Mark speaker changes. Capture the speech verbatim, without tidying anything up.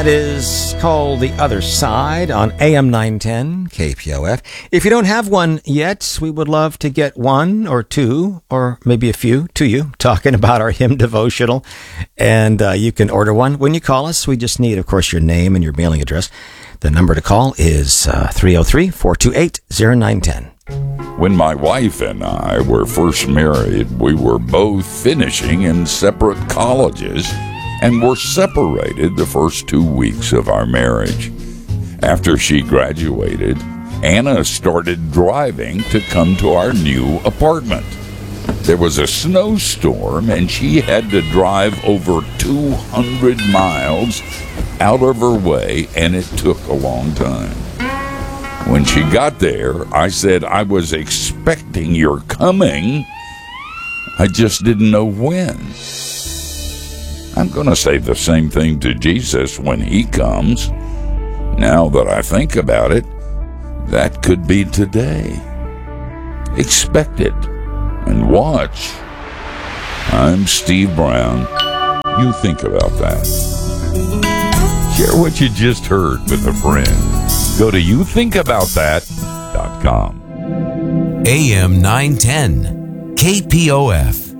Speaker 1: That is called The Other Side on A M nine ten K P O F. If you don't have one yet, we would love to get one or two or maybe a few to you talking about our hymn devotional. And uh, you can order one when you call us. We just need, of course, your name and your mailing address. The number to call is uh, three oh three, four two eight, oh nine one oh.
Speaker 2: When my wife and I were first married, we were both finishing in separate colleges and were separated the first two weeks of our marriage. After she graduated, Anna started driving to come to our new apartment. There was a snowstorm, and she had to drive over two hundred miles out of her way, and it took a long time. When she got there, I said I was expecting your coming. I just didn't know when. I'm going to say the same thing to Jesus when he comes. Now that I think about it, that could be today. Expect it and watch. I'm Steve Brown. You think about that. Share what you just heard with a friend. Go to you think about that dot com.
Speaker 3: A M nine ten K P O F.